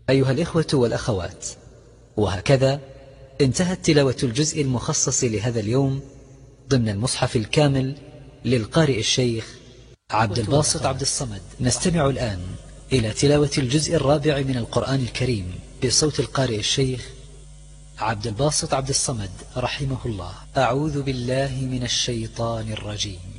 أيها الإخوة والأخوات، وهكذا انتهت تلاوة الجزء المخصص لهذا اليوم ضمن المصحف الكامل للقارئ الشيخ عبد الباسط عبد الصمد. نستمع الآن إلى تلاوة الجزء الرابع من القرآن الكريم بصوت القارئ الشيخ عبد الباسط عبد الصمد رحمه الله. أعوذ بالله من الشيطان الرجيم.